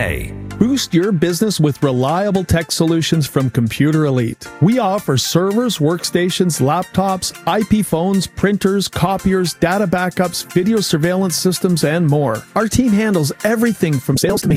Boost your business with reliable tech solutions from Computer Elite. We offer servers, workstations, laptops, IP phones, printers, copiers, data backups, video surveillance systems, and more. Our team handles everything from sales to maintenance